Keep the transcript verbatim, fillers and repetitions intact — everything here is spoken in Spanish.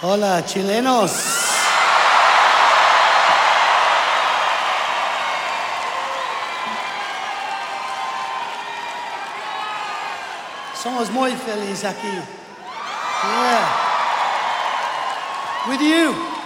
Hola, chilenos. Somos muy felices aquí. Yeah. With you.